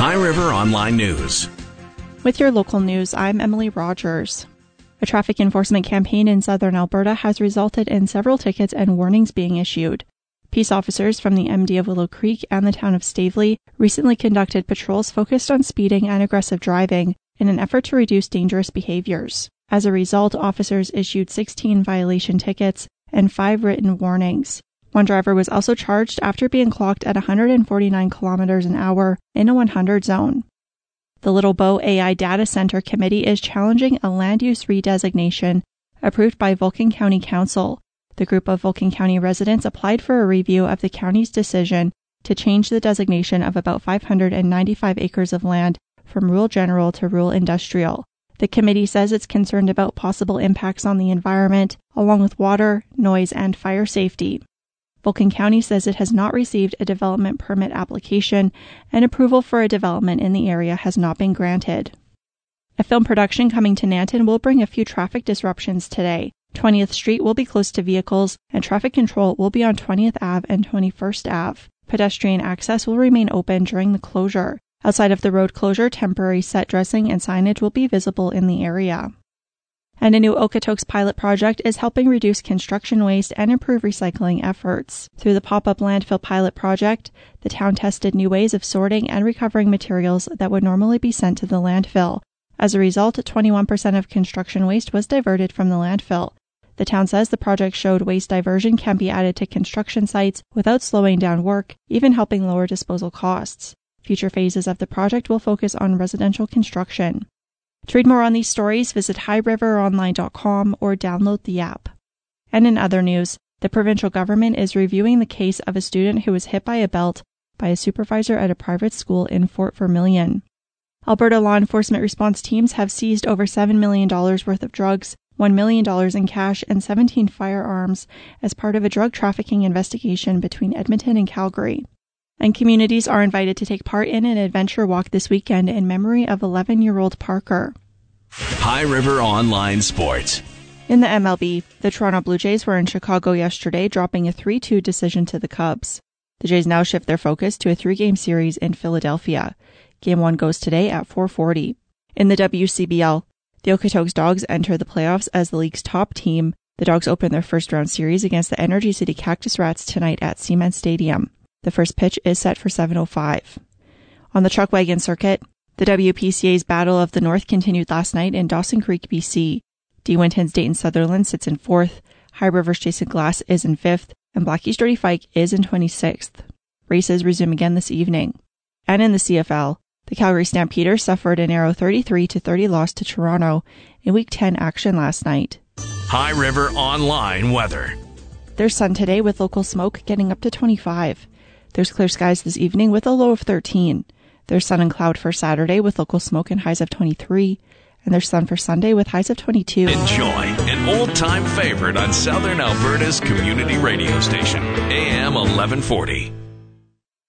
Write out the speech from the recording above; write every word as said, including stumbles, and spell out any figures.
High River Online News. With your local news, I'm Emily Rogers. A traffic enforcement campaign in southern Alberta has resulted in several tickets and warnings being issued. Peace officers from the M D of Willow Creek and the town of Stavely recently conducted patrols focused on speeding and aggressive driving in an effort to reduce dangerous behaviors. As a result, officers issued sixteen violation tickets and five written warnings. One driver was also charged after being clocked at one hundred forty-nine kilometers an hour in a one hundred zone. The Little Bow A I Data Center Committee is challenging a land use redesignation approved by Vulcan County Council. The group of Vulcan County residents applied for a review of the county's decision to change the designation of about five hundred ninety-five acres of land from rural general to rural industrial. The committee says it's concerned about possible impacts on the environment, along with water, noise, and fire safety. Vulcan County says it has not received a development permit application, and approval for a development in the area has not been granted. A film production coming to Nanton will bring a few traffic disruptions today. twentieth Street will be closed to vehicles, and traffic control will be on twentieth Avenue and twenty-first Avenue. Pedestrian access will remain open during the closure. Outside of the road closure, temporary set dressing and signage will be visible in the area. And a new Okotoks pilot project is helping reduce construction waste and improve recycling efforts. Through the pop-up landfill pilot project, the town tested new ways of sorting and recovering materials that would normally be sent to the landfill. As a result, twenty-one percent of construction waste was diverted from the landfill. The town says the project showed waste diversion can be added to construction sites without slowing down work, even helping lower disposal costs. Future phases of the project will focus on residential construction. To read more on these stories, visit high river online dot com or download the app. And in other news, the provincial government is reviewing the case of a student who was hit by a belt by a supervisor at a private school in Fort Vermilion. Alberta law enforcement response teams have seized over seven million dollars worth of drugs, one million dollars in cash, and seventeen firearms as part of a drug trafficking investigation between Edmonton and Calgary. And communities are invited to take part in an adventure walk this weekend in memory of eleven-year-old Parker. High River Online Sports. In the M L B, the Toronto Blue Jays were in Chicago yesterday, dropping a three two decision to the Cubs. The Jays now shift their focus to a three-game series in Philadelphia. Game one goes today at four forty. In the W C B L, the Okotoks Dogs enter the playoffs as the league's top team. The Dogs open their first-round series against the Energy City Cactus Rats tonight at Cement Stadium. The first pitch is set for seven oh five. On the truck wagon circuit, the W P C A's Battle of the North continued last night in Dawson Creek, B C. D. Winton's Dayton Sutherland sits in fourth, High River's Jason Glass is in fifth, and Blackie's Dirty Fike is in twenty-sixth. Races resume again this evening. And in the C F L, the Calgary Stampeders suffered a narrow thirty-three to thirty loss to Toronto in Week ten action last night. High River Online Weather. There's sun today with local smoke getting up to twenty-five. There's clear skies this evening with a low of thirteen. There's sun and cloud for Saturday with local smoke and highs of twenty-three. And there's sun for Sunday with highs of twenty-two. Enjoy an old-time favorite on Southern Alberta's community radio station, A M eleven forty.